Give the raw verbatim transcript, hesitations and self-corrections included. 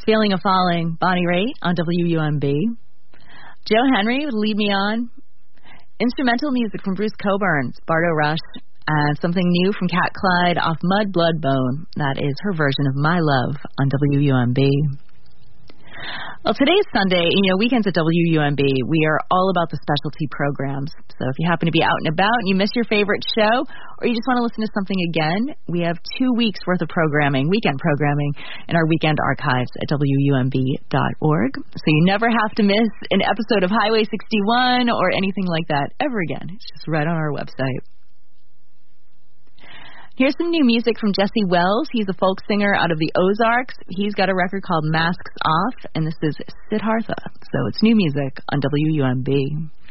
Feeling of Falling, Bonnie Raitt on W U M B. Joe Henry would Lead Me On. Instrumental music from Bruce Cockburn, Bardo Rush, and something new from Cat Clyde off Mud, Blood, Bone. That is her version of My Love on W U M B. Well, today's Sunday, you know, weekends at W U M B, we are all about the specialty programs. So if you happen to be out and about and you miss your favorite show, or you just want to listen to something again, we have two weeks worth of programming, weekend programming, in our weekend archives at W U M B dot org. So you never have to miss an episode of Highway sixty-one or anything like that ever again. It's just right on our website. Here's some new music from Jesse Wells. He's a folk singer out of the Ozarks. He's got a record called Masks Off, and this is Siddhartha. So it's new music on W U M B.